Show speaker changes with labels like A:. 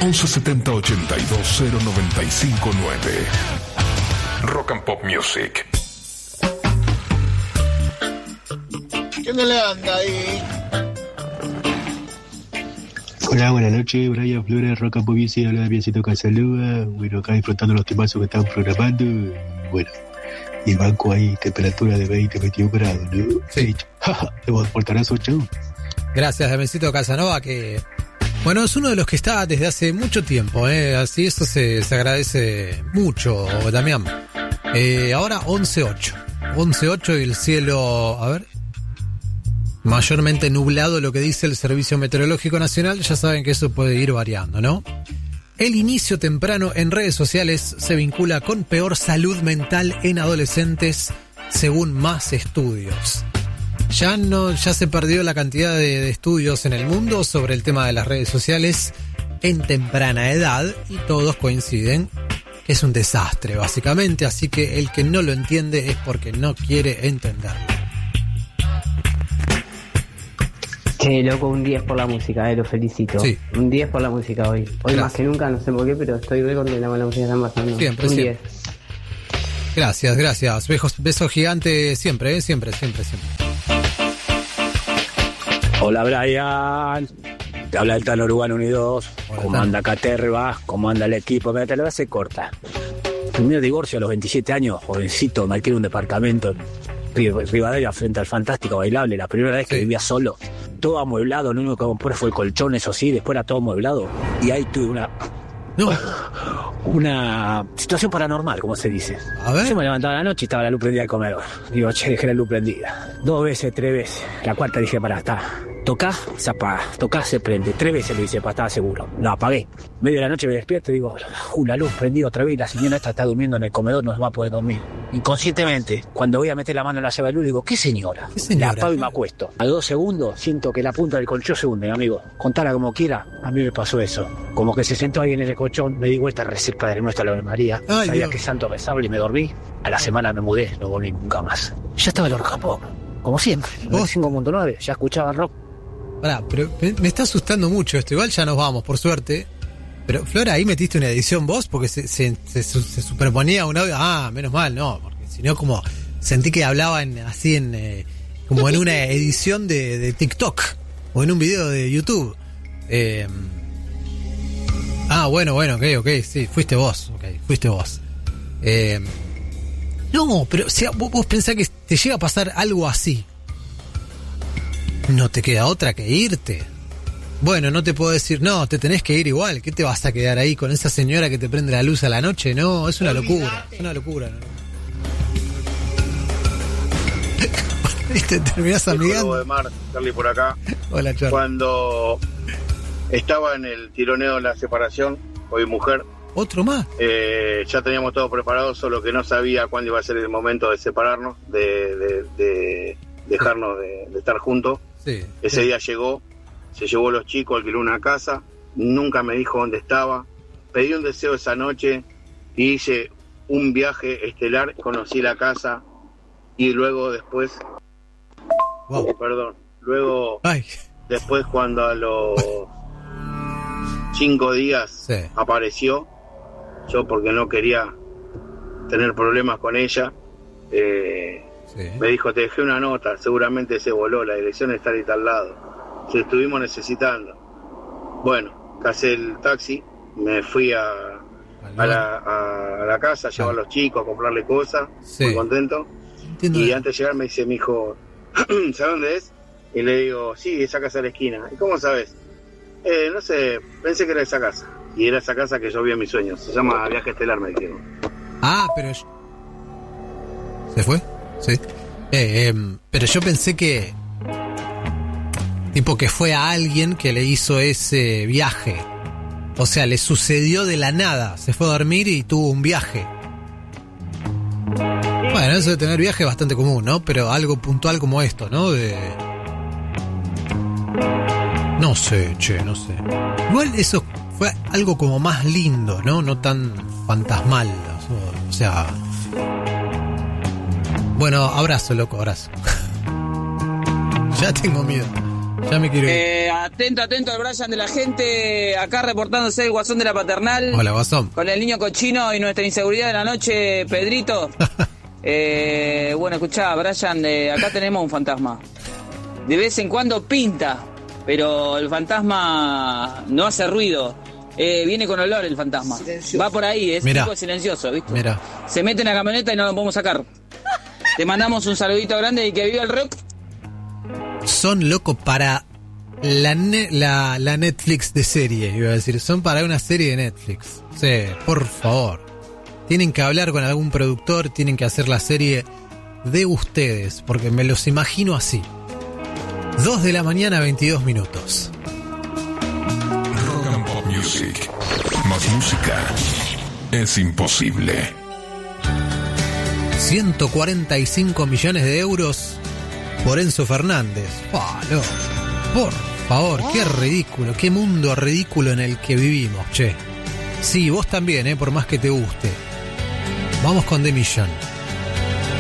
A: 1170 82 0959. Rock and Pop Music.
B: ¿Qué no le anda ahí?
C: Hola, buenas noches, Brian Flores, Rock and Pop Music, hola, Piecito que saluda. Bueno, acá disfrutando los temazos que están programando. Bueno, y banco ahí, temperatura de 20, 21 grados, ¿no?
D: Sí.
C: Debo portarazo, chau.
D: Gracias, Demecito Casanova, que... Bueno, es uno de los que está desde hace mucho tiempo, así eso se agradece mucho, Damián. Ahora 11:08 y el cielo, a ver, mayormente nublado, lo que dice el Servicio Meteorológico Nacional. Ya saben que eso puede ir variando, ¿no? El inicio temprano en redes sociales se vincula con peor salud mental en adolescentes, según más estudios. Ya se perdió la cantidad de estudios en el mundo sobre el tema de las redes sociales en temprana edad y todos coinciden que es un desastre, básicamente. Así que el que no lo entiende es porque no quiere entenderlo.
E: Che, loco, un 10 por la música, lo felicito.
D: Sí.
E: Un 10 por la música hoy. Hoy más que nunca, no sé por qué, pero estoy re contenta con la música que están pasando.
D: Siempre,
E: un
D: siempre.
E: 10.
D: Gracias. Besos gigantes siempre, siempre.
F: Hola, Brian. Te habla el Tano Urbano Unidos. ¿Cómo anda Caterva? ¿Cómo anda el equipo? Mira, te lo voy a hacer corta. Primer divorcio a los 27 años, jovencito, me alquilé un departamento en Rivadavia frente al Fantástico Bailable. La primera vez que vivía solo. Todo amueblado, lo único que compré fue el colchón, eso sí, después era todo amueblado. Y ahí tuve una situación paranormal, como se dice.
D: A ver.
F: Yo me levantaba a la noche y estaba la luz prendida del comedor. Digo, dejé la luz prendida. 2 veces, 3 veces. La cuarta dije, está. Tocá, se apaga. Tocá, se prende. 3 veces lo hice para estar seguro. Lo apagué. Medio de la noche me despierto y digo, la luz prendida otra vez. La señora esta está durmiendo en el comedor, no va a poder dormir. Inconscientemente, cuando voy a meter la mano en la llave de luz, digo, ¿qué señora? La apago y me acuesto. A 2 segundos siento que la punta del colchón se hunde, amigo. Contala como quiera, a mí me pasó eso. Como que se sentó alguien en el colchón, me di vuelta, recé Padre Nuestro, la Ave María.
D: Ay,
F: sabía
D: Dios.
F: que santo rezaba y me dormí. A la semana me mudé, no volví nunca más. Ya estaba el Rock and Pop, como siempre. 95.9, ya escuchaba rock.
D: Pará, pero me está asustando mucho esto. Igual ya nos vamos, por suerte. Pero, Flora, ahí metiste una edición vos porque se superponía un audio. Ah, menos mal, no. Porque si no, como sentí que hablaba como en una edición de TikTok o en un video de YouTube. Bueno, ok, sí, fuiste vos. No, pero si vos pensás que te llega a pasar algo así, no te queda otra que irte. Bueno, no te puedo decir, no, te tenés que ir igual. ¿Qué te vas a quedar ahí con esa señora que te prende la luz a la noche? No, es una locura. ¿No? Y te terminás amigando.
B: De Mar, Charlie por acá.
D: Hola, Charlie.
B: Cuando estaba en el tironeo de la separación, hoy mujer.
D: ¿Otro más?
B: Ya teníamos todo preparado, solo que no sabía cuándo iba a ser el momento de separarnos, de dejarnos de estar juntos.
D: Sí.
B: Ese día llegó, se llevó a los chicos, alquiló una casa, nunca me dijo dónde estaba. Pedí un deseo esa noche y hice un viaje estelar, conocí la casa y luego después...
D: Wow.
B: Después cuando a los 5 días apareció, yo porque no quería tener problemas con ella, me dijo, te dejé una nota, seguramente se voló, la dirección está de tal lado, se estuvimos necesitando. Bueno, casé el taxi, me fui a la casa, llevar a los chicos, a comprarle cosas, muy contento. Y antes de llegar me dice mi hijo, ¿sabes dónde es? Y le digo, sí, esa casa de la esquina. ¿Y cómo sabes? No sé, pensé que era esa casa. Y era esa casa que yo vi en mis sueños. Se llama Viaje Estelar, me dijeron.
D: Pero... ¿Se fue? Sí. Pero yo pensé que... Tipo que fue a alguien que le hizo ese viaje. O sea, le sucedió de la nada. Se fue a dormir y tuvo un viaje. Bueno, eso de tener viaje es bastante común, ¿no? Pero algo puntual como esto, ¿no? No sé. Igual eso fue algo como más lindo, ¿no? No tan fantasmal. O sea... Bueno, abrazo, loco, abrazo. Ya tengo miedo. Ya me quiero ir.
G: Atento al Brian de la gente, acá reportándose el Guasón de la Paternal.
D: Hola, Guasón.
G: Con el niño cochino y nuestra inseguridad de la noche, Pedrito. Bueno, escuchá, Brian, acá tenemos un fantasma. De vez en cuando pinta, pero el fantasma no hace ruido. Viene con olor el fantasma. Silencioso. Va por ahí, es tipo silencioso, ¿viste?
D: Mira.
G: Se mete en la camioneta y no lo podemos sacar. Te mandamos un saludito grande y que viva el rock.
D: Son locos para la Netflix de serie, iba a decir. Son para una serie de Netflix. Sí, por favor. Tienen que hablar con algún productor, tienen que hacer la serie de ustedes, porque me los imagino así. 2 de la mañana, 22 minutos.
A: Rock and Pop Music. Más música es imposible.
D: 145 millones de euros por Enzo Fernández. No. Por favor, qué ridículo, qué mundo ridículo en el que vivimos, che. Sí, vos también, por más que te guste. Vamos con The Mission.